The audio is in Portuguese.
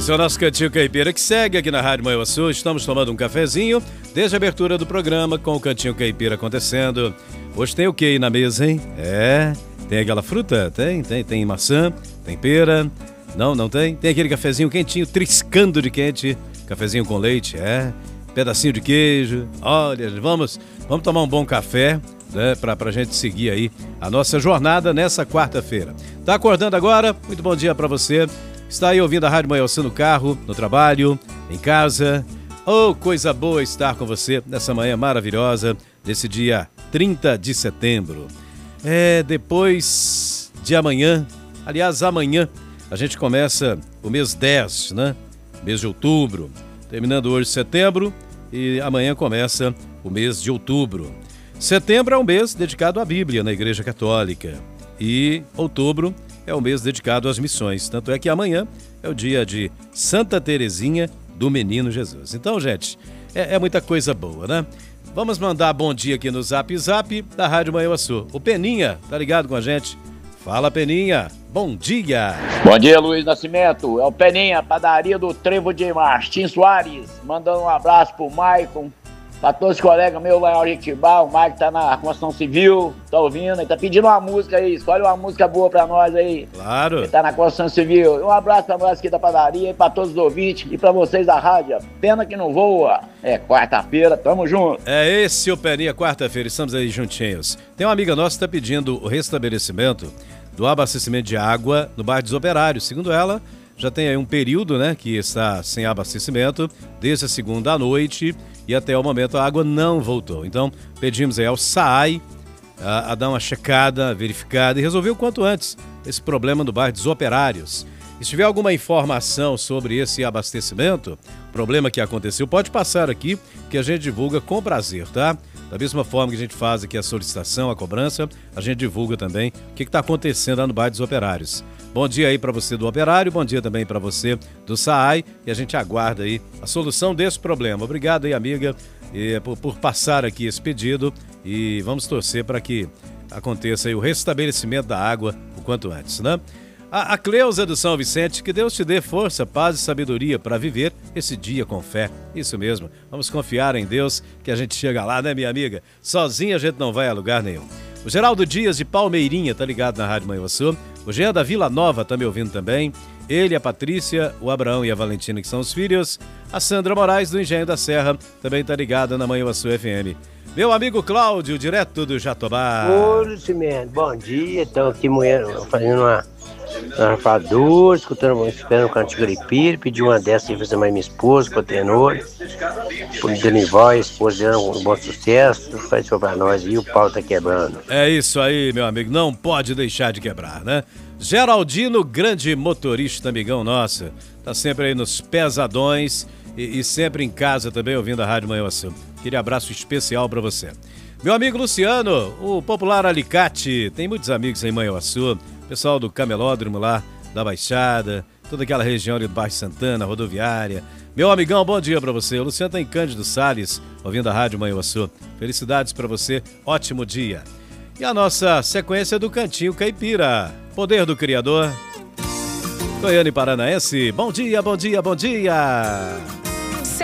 Esse é o nosso Cantinho Caipira que segue aqui na Rádio Manhuaçu. Estamos tomando um cafezinho desde a abertura do programa com o Cantinho Caipira acontecendo. Hoje tem o que aí na mesa, hein? Tem aquela fruta? Tem maçã, tem pera. Não tem? Tem aquele cafezinho quentinho, triscando de quente, cafezinho com leite, pedacinho de queijo. Olha, vamos tomar um bom café, né, pra gente seguir aí a nossa jornada nessa quarta-feira. Tá acordando agora? Muito bom dia pra você. Está aí ouvindo a Rádio Manhuaçu no carro, no trabalho, em casa. Oh, coisa boa estar com você nessa manhã maravilhosa desse dia 30 de setembro. Depois de amanhã, aliás, amanhã, a gente começa o mês 10, né? Mês de outubro. Terminando hoje setembro e amanhã começa o mês de outubro. Setembro é um mês dedicado à Bíblia na Igreja Católica. E outubro é o mês dedicado às missões. Tanto é que amanhã é o dia de Santa Terezinha do Menino Jesus. Então, gente, é muita coisa boa, né? Vamos mandar bom dia aqui no Zap da Rádio Manhuaçu. O Peninha tá ligado com a gente? Fala, Peninha. Bom dia. Bom dia, Luiz Nascimento. É o Peninha, padaria do Trevo de Martins Soares. Mandando um abraço pro Maicon, pra todos os colegas meus lá em Aurictibá. O Maicon tá na construção civil, tá ouvindo, ele tá pedindo uma música aí. Escolhe uma música boa pra nós aí. Claro. Ele tá na construção civil. Um abraço pra nós aqui da padaria, pra todos os ouvintes e pra vocês da rádio. Pena que não voa. É quarta-feira, tamo junto. É esse o Peninha, quarta-feira, estamos aí juntinhos. Tem uma amiga nossa que tá pedindo o restabelecimento do abastecimento de água no bairro dos Operários. Segundo ela, já tem aí um período, né, que está sem abastecimento, desde a segunda à noite e até o momento a água não voltou. Então, pedimos aí ao SAAI a dar uma checada, verificada e resolver o quanto antes esse problema no bairro dos Operários. E se tiver alguma informação sobre esse abastecimento, problema que aconteceu, pode passar aqui que a gente divulga com prazer, tá? Da mesma forma que a gente faz aqui a solicitação, a cobrança, a gente divulga também o que está acontecendo lá no bairro dos Operários. Bom dia aí para você do Operário, bom dia também para você do SAAI e a gente aguarda aí a solução desse problema. Obrigado aí, amiga, por passar aqui esse pedido e vamos torcer para que aconteça aí o restabelecimento da água o quanto antes, né? A Cleusa do São Vicente, que Deus te dê força, paz e sabedoria para viver esse dia com fé. Isso mesmo, vamos confiar em Deus que a gente chega lá, né, minha amiga? Sozinha a gente não vai a lugar nenhum. O Geraldo Dias de Palmeirinha tá ligado na Rádio Manhuaçu. O Jean da Vila Nova tá me ouvindo também. Ele, a Patrícia, o Abraão e a Valentina, que são os filhos. A Sandra Moraes do Engenho da Serra também tá ligada na Manhuaçu FM. Meu amigo Cláudio, direto do Jatobá. Oi, Cimento, bom dia. Estamos aqui fazendo uma rapadura, esperando o Cantinho Caipira. Pedi uma dessas e fazer mais minha esposa, com a tenor. Por Denival, a esposa dela, um bom sucesso. Faz isso pra nós e o pau tá quebrando. É isso aí, meu amigo. Não pode deixar de quebrar, né? Geraldino, grande motorista, amigão nosso. Tá sempre aí nos pesadões e sempre em casa também ouvindo a Rádio Manhuaçu. Aquele abraço especial pra você. Meu amigo Luciano, o popular Alicate, tem muitos amigos em Manhuaçu, pessoal do Camelódromo lá, da Baixada, toda aquela região ali do bairro Santana, rodoviária. Meu amigão, bom dia pra você. O Luciano tá em Cândido Salles, ouvindo a Rádio Manhuaçu. Felicidades pra você, ótimo dia. E a nossa sequência do Cantinho Caipira, Poder do Criador. Goiânia e Paranaense, bom dia, bom dia, bom dia.